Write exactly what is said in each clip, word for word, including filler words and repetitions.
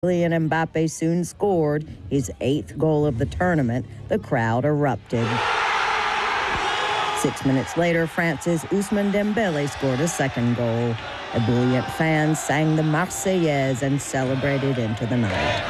Kylian Mbappe soon scored his eighth goal of the tournament. The crowd erupted. Six minutes later, France's Ousmane Dembele scored a second goal. Ebullient fans sang the Marseillaise and celebrated into the night.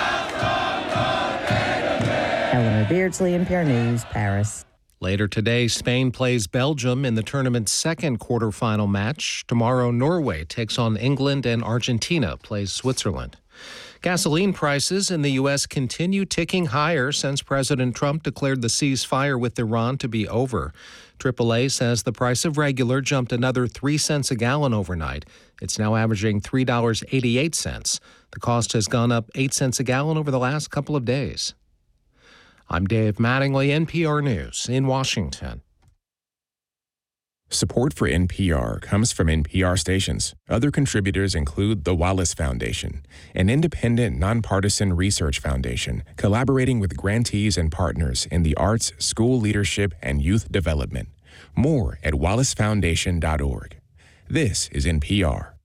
Eleanor Beardsley, N P R News, Paris. Later today, Spain plays Belgium in the tournament's second quarterfinal match. Tomorrow, Norway takes on England and Argentina plays Switzerland. Gasoline prices in the U S continue ticking higher since President Trump declared the ceasefire with Iran to be over. triple A says the price of regular jumped another three cents a gallon overnight. It's now averaging three dollars and eighty-eight cents. The cost has gone up eight cents a gallon over the last couple of days. I'm Dave Mattingly, N P R News in Washington. Support for N P R comes from N P R stations. Other contributors include the Wallace Foundation, an independent, nonpartisan research foundation collaborating with grantees and partners in the arts, school leadership, and youth development. More at wallace foundation dot org. This is N P R.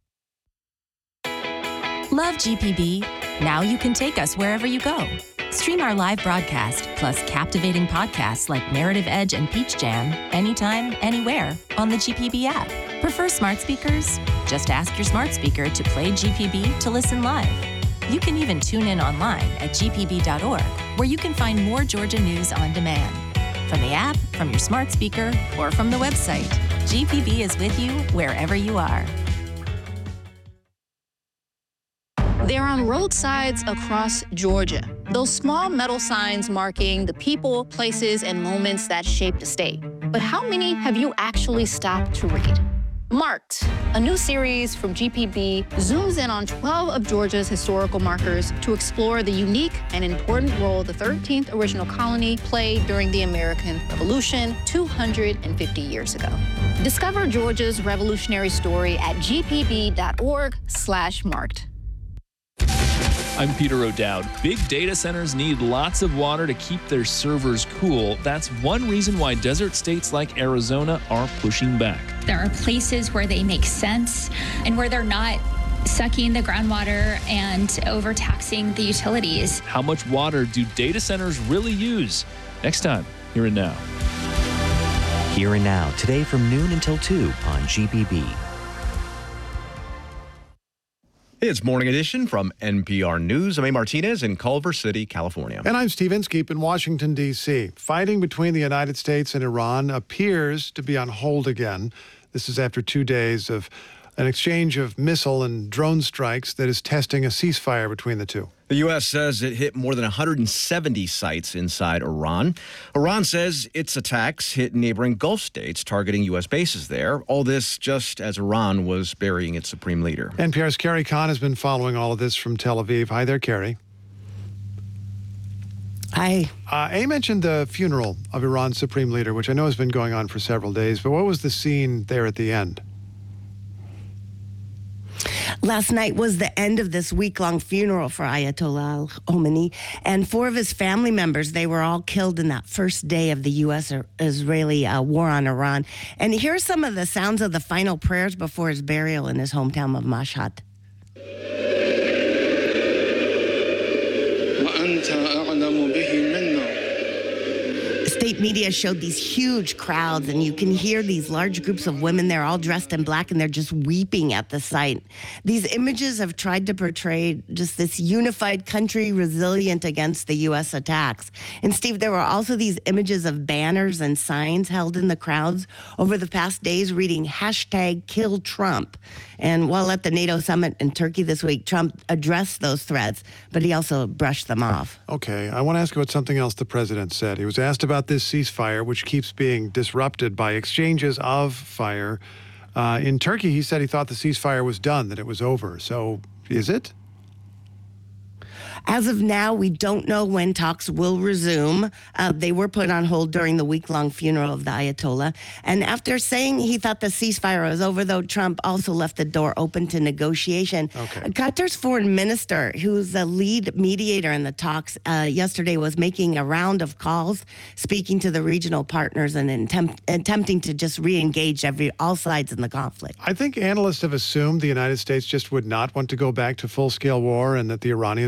Love G P B? Now you can take us wherever you go. Stream our live broadcast, plus captivating podcasts like Narrative Edge and Peach Jam, anytime, anywhere, on the G P B app. Prefer smart speakers? Just ask your smart speaker to play G P B to listen live. You can even tune in online at G P B dot org, where you can find more Georgia news on demand. From the app, from your smart speaker, or from the website, G P B is with you wherever you are. They're on roadsides across Georgia. Those small metal signs marking the people, places, and moments that shaped the state. But how many have you actually stopped to read? Marked, a new series from G P B, zooms in on twelve of Georgia's historical markers to explore the unique and important role the thirteenth original colony played during the American Revolution two hundred fifty years ago. Discover Georgia's revolutionary story at G P B dot org slash marked. I'm Peter O'Dowd. Big data centers need lots of water to keep their servers cool. That's one reason why desert states like Arizona are pushing back. There are places where they make sense and where they're not sucking the groundwater and overtaxing the utilities. How much water do data centers really use? Next time, Here and Now. Here and Now, today from noon until two on G P B. It's Morning Edition from N P R News. I'm A. Martinez in Culver City, California. And I'm Steve Inskeep in Washington, D C Fighting between the United States and Iran appears to be on hold again. This is after two days of an exchange of missile and drone strikes that is testing a ceasefire between the two. The U S says it hit more than one hundred seventy sites inside Iran. Iran says its attacks hit neighboring Gulf states, targeting U S bases there. All this just as Iran was burying its supreme leader. N P R's Carrie Kahn has been following all of this from Tel Aviv. Hi there, Carrie. Hi. Uh, A mentioned the funeral of Iran's supreme leader, which I know has been going on for several days, but what was the scene there at the end? Last night was the end of this week-long funeral for Ayatollah Khomeini, and four of his family members, they were all killed in that first day of the U S-Israeli uh, war on Iran. And here's some of the sounds of the final prayers before his burial in his hometown of Mashhad. State media showed these huge crowds, and you can hear these large groups of women. They're all dressed in black, and they're just weeping at the sight. These images have tried to portray just this unified country resilient against the U S attacks. And Steve, there were also these images of banners and signs held in the crowds over the past days reading hashtag kill Trump. And while at the NATO summit in Turkey this week, Trump addressed those threats, but he also brushed them off. Okay, I want to ask about something else the president said. He was asked about this ceasefire, which keeps being disrupted by exchanges of fire. Uh, in Turkey, he said he thought the ceasefire was done, that it was over. So is it? As of now, we don't know when talks will resume. Uh, they were put on hold during the week-long funeral of the Ayatollah. And after saying he thought the ceasefire was over, though, Trump also left the door open to negotiation. Okay. Qatar's foreign minister, who's the lead mediator in the talks, uh, yesterday was making a round of calls, speaking to the regional partners and attempt, attempting to just re-engage every all sides in the conflict. I think analysts have assumed the United States just would not want to go back to full-scale war and that the Iranians